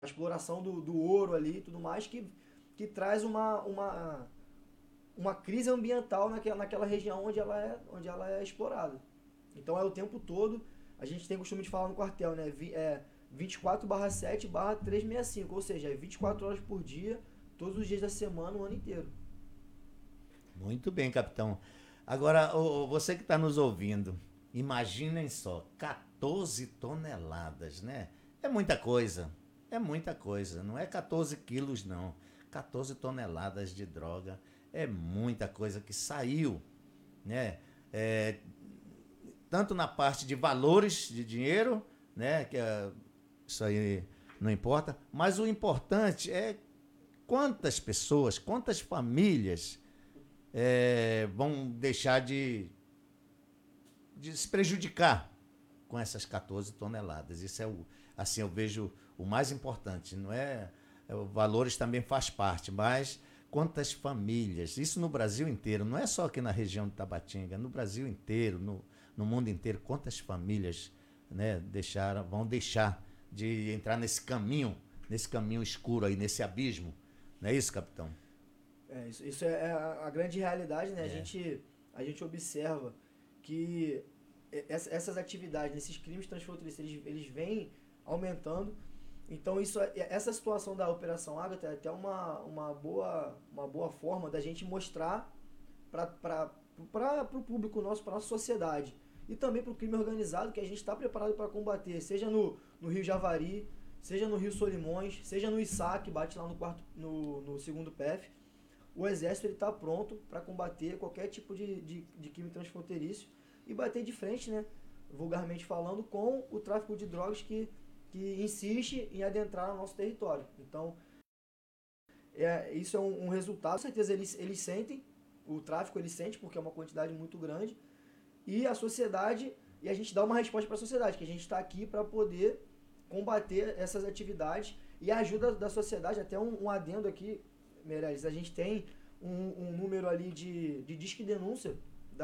a exploração do ouro ali e tudo mais, que traz uma crise ambiental naquela região onde ela é explorada. Então é o tempo todo, a gente tem costume de falar no quartel, né? 24/7/365, ou seja, é 24 horas por dia, todos os dias da semana, o ano inteiro. Muito bem, capitão. Agora, você que está nos ouvindo, imaginem só, 14 toneladas, né? É muita coisa. É muita coisa. Não é 14 quilos, não. 14 toneladas de droga. É muita coisa que saiu, né? É, tanto na parte de valores de dinheiro, né? Isso aí não importa. Mas o importante é quantas pessoas, quantas famílias vão deixar de se prejudicar com essas 14 toneladas. Isso é assim, eu vejo o mais importante. Não valores também faz parte, mas quantas famílias, isso no Brasil inteiro, não é só aqui na região de Tabatinga, no Brasil inteiro, no mundo inteiro, quantas famílias, né, vão deixar de entrar nesse caminho escuro aí, nesse abismo. Não é isso, capitão? Isso é a grande realidade, né? É. A gente observa que essas atividades, esses crimes transfronteiriços, eles vêm aumentando. Então essa situação da Operação Ágata é até uma boa forma da gente mostrar para o público nosso, para a nossa sociedade e também para o crime organizado que a gente está preparado para combater, seja no Rio Javari, seja no Rio Solimões, seja no Içá, que bate lá no segundo PF. O Exército está pronto para combater qualquer tipo de crime transfronteiriço e bater de frente, né, vulgarmente falando, com o tráfico de drogas que insiste em adentrar no nosso território. Então, isso é um resultado. Com certeza eles sentem, o tráfico ele sente, porque é uma quantidade muito grande, e a sociedade, e a gente dá uma resposta para a sociedade, que a gente está aqui para poder combater essas atividades e a ajuda da sociedade, até um adendo aqui, Meirelles, a gente tem um número ali de disque denúncia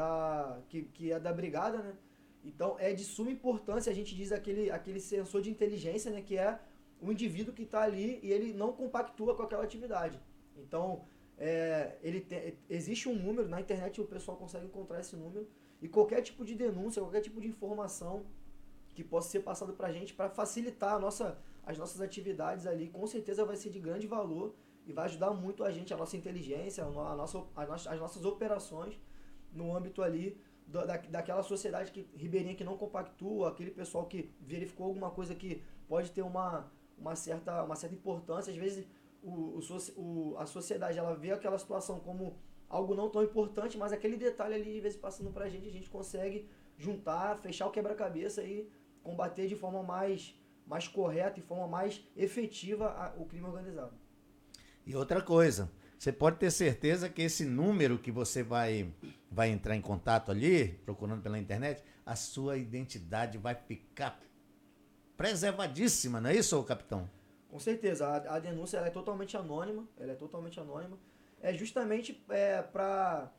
que é da brigada, né? Então é de suma importância, a gente diz aquele sensor de inteligência, né? Que é o indivíduo que está ali e ele não compactua com aquela atividade. Então existe um número, na internet o pessoal consegue encontrar esse número, e qualquer tipo de denúncia, qualquer tipo de informação que possa ser passado para a gente para facilitar as nossas atividades ali, com certeza vai ser de grande valor e vai ajudar muito a gente, a nossa inteligência, as nossas operações no âmbito ali daquela sociedade ribeirinha que não compactua, aquele pessoal que verificou alguma coisa que pode ter uma certa importância. Às vezes a sociedade ela vê aquela situação como algo não tão importante, mas aquele detalhe ali, de vez passando pra gente, a gente consegue juntar, fechar o quebra-cabeça e combater de forma mais correta e forma mais efetiva o crime organizado. E outra coisa, você pode ter certeza que esse número que você vai entrar em contato ali, procurando pela internet, a sua identidade vai ficar preservadíssima, não é isso, capitão? Com certeza, a denúncia ela é totalmente anônima, é justamente para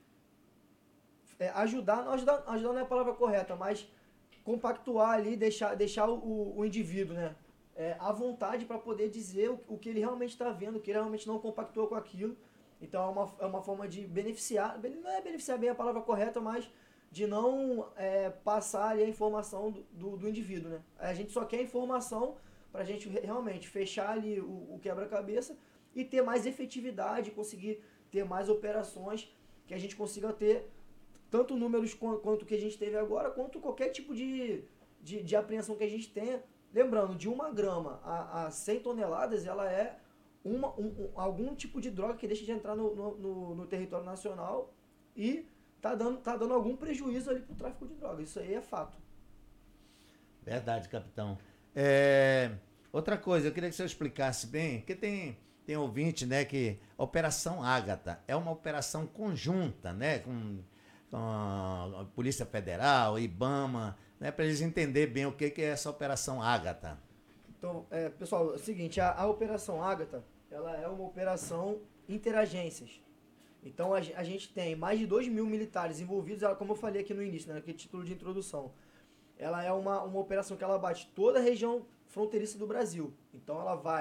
ajudar não é a palavra correta, mas compactuar ali, deixar o indivíduo, né, à vontade para poder dizer o que ele realmente está vendo, que ele realmente não compactua com aquilo. Então é uma forma de beneficiar, não é beneficiar bem a palavra correta, mas de não passar ali a informação do indivíduo, né? A gente só quer informação para a gente realmente fechar ali o quebra-cabeça e ter mais efetividade, conseguir ter mais operações, que a gente consiga ter tanto números quanto que a gente teve agora, quanto qualquer tipo de apreensão que a gente tenha. Lembrando, de 1 grama a 100 toneladas, ela é algum tipo de droga que deixa de entrar no território nacional e tá dando algum prejuízo ali pro tráfico de drogas. Isso aí é fato. Verdade, capitão. Outra coisa, eu queria que você explicasse bem, porque tem ouvinte, né, que a Operação Ágata é uma operação conjunta, né, com a Polícia Federal, IBAMA, né, para eles entenderem bem o que é essa Operação Ágata. Então, pessoal, é o seguinte, a Operação Ágata, ela é uma operação interagências. Então, a gente tem mais de 2.000 militares envolvidos, ela, como eu falei aqui no início, né, naquele título de introdução. Ela é uma operação que ela bate toda a região fronteiriça do Brasil. Então, ela vai